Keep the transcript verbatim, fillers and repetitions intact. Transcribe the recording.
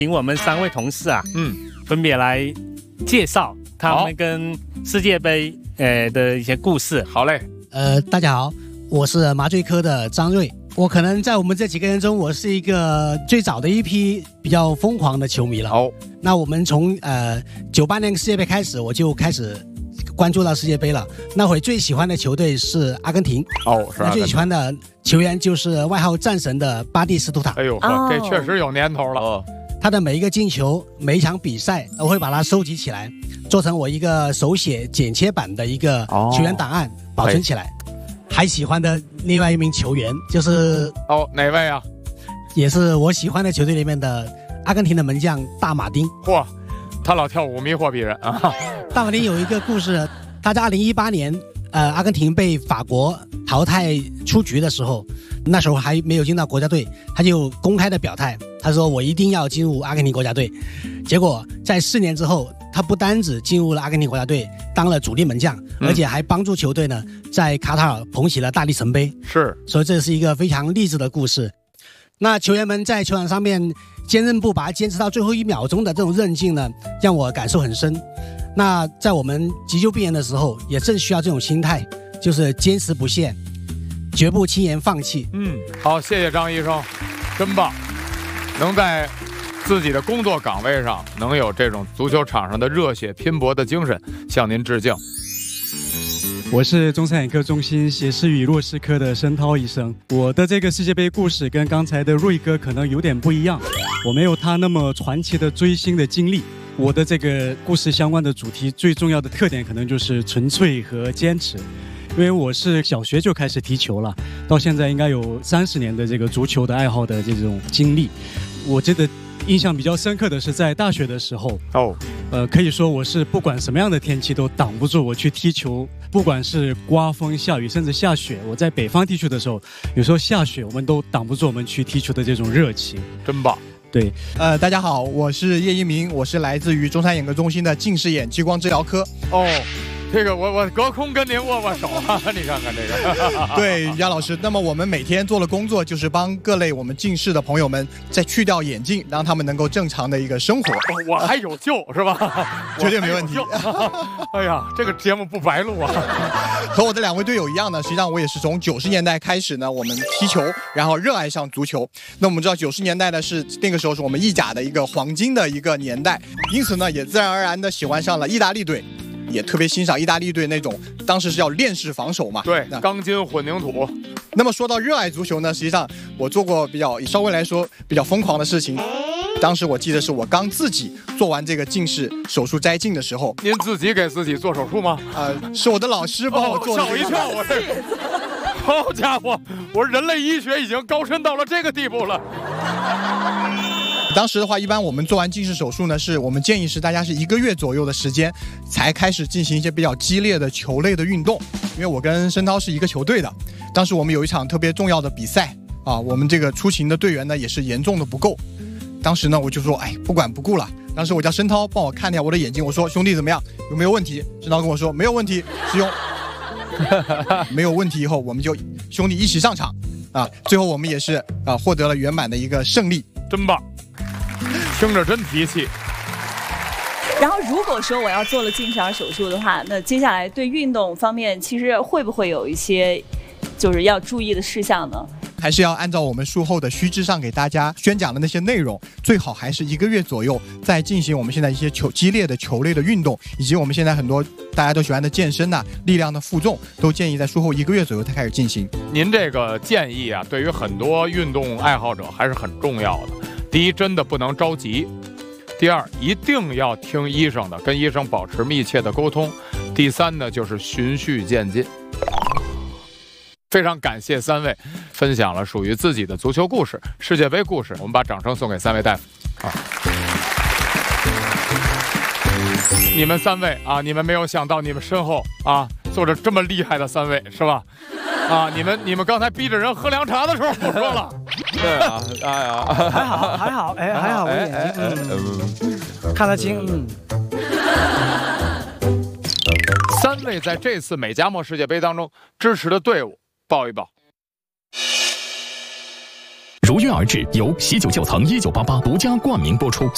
请我们三位同事啊， 嗯， 分别来介绍他们跟世界杯呃的一些故事。 好嘞， 呃，大家好，我是麻醉科的张瑞。我可能在我们这几个人中，我是一个最早的一批比较疯狂的球迷了。 哦， 那我们从呃九八年世界杯开始，我就开始关注到世界杯了。那会最喜欢的球队是阿根廷。 哦，是阿根廷。 那最喜欢的球员就是外号战神的巴蒂斯图塔。 哎呦，哦、这确实有年头了。哦， 他的每一个进球，每一场比赛，我会把它收集起来，做成我一个手写剪切版的一个球员档案，哦、保存起来。还喜欢的另外一名球员就是哦，哪位啊？ 也是我喜欢的球队里面的阿根廷的门将大马丁。 嚯，他老跳舞迷惑别人啊！ 大马丁有一个故事，他在二零一八年，呃，阿根廷被法国淘汰出局的时候，那时候还没有进到国家队，他就公开的表态，他说我一定要进入阿根廷国家队。结果在四年之后，他不单只进入了阿根廷国家队，当了主力门将，嗯、而且还帮助球队呢在卡塔尔捧起了大力神杯。 是， 所以这是一个非常励志的故事。那球员们在球场上面坚韧不拔，坚持到最后一秒钟的这种韧劲呢，让我感受很深。那在我们急救病人的时候，也正需要这种心态，就是坚持不懈，绝不轻言放弃。 嗯，好，谢谢张医生，真棒，能在自己的工作岗位上能有这种足球场上的热血拼搏的精神，向您致敬。 我是中山眼科中心斜视与弱视科的申涛医生。我的这个世界杯故事跟刚才的瑞哥可能有点不一样，我没有他那么传奇的追星的经历。我的这个故事相关的主题最重要的特点可能就是纯粹和坚持。因为我是小学就开始踢球了，到现在应该有三十年的这个足球的爱好的这种经历。我记得印象比较深刻的是在大学的时候哦，呃，可以说我是不管什么样的天气都挡不住我去踢球，不管是刮风下雨甚至下雪。我在北方踢球的时候，有时候下雪我们都挡不住我们去踢球的这种热情， 真棒。 对， 呃，大家好，我是叶一鸣，我是来自于中山眼科中心的近视眼激光治疗科。 哦。这个我我隔空跟您握握手啊！你看看这个， 对，杨老师。那么我们每天做的工作就是帮各类我们近视的朋友们再去掉眼镜，让他们能够正常的一个生活。 我还有救是吧？ 绝对没问题。 哎呀，这个节目不白录啊！ 和我的两位队友一样呢，实际上我也是从九十年代开始呢，我们踢球，然后热爱上足球。那我们知道九十年代呢是那个时候是我们意甲的一个黄金的一个年代，因此呢也自然而然的喜欢上了意大利队。也特别欣赏意大利队那种，当时是叫链式防守嘛， 对，钢筋混凝土。 那么说到热爱足球呢，实际上我做过比较稍微来说比较疯狂的事情。当时我记得是我刚自己做完这个近视手术摘镜的时候。 您自己给自己做手术吗？ 呃，是我的老师帮我做的。吓、 哦、我一跳，我这，好家伙，我人类医学已经高深到了这个地步了。 当时的话，一般我们做完近视手术呢，是我们建议是大家是一个月左右的时间才开始进行一些比较激烈的球类的运动。因为我跟申涛是一个球队的，当时我们有一场特别重要的比赛啊，我们这个出勤的队员呢也是严重的不够。当时呢我就说，哎，不管不顾了。当时我叫申涛帮我看一下我的眼睛，我说兄弟怎么样，有没有问题？申涛跟我说没有问题，师兄。没有问题以后，我们就兄弟一起上场啊，最后我们也是啊获得了圆满的一个胜利， 真棒。听着真提气。 然后如果说我要做了近视眼手术的话，那接下来对运动方面其实会不会有一些就是要注意的事项呢？ 还是要按照我们术后的须知上给大家宣讲的那些内容，最好还是一个月左右再进行我们现在一些球激烈的球类的运动，以及我们现在很多大家都喜欢的健身呐、啊、力量的负重，都建议在术后一个月左右才开始进行。 您这个建议啊，对于很多运动爱好者还是很重要的。第一，真的不能着急；第二，一定要听医生的，跟医生保持密切的沟通；第三呢，就是循序渐进。非常感谢三位分享了属于自己的足球故事、世界杯故事，我们把掌声送给三位大夫啊！你们三位啊，你们没有想到你们身后啊坐着这么厉害的三位，是吧？啊，你们你们刚才逼着人喝凉茶的时候不说了。 对啊，哎呀， 还好还好，哎，还好，我眼睛嗯看得清，嗯。 三位在这次美加墨世界杯当中支持的队伍，报一报。 如约而至，由喜酒窖藏一九八八独家冠名播出。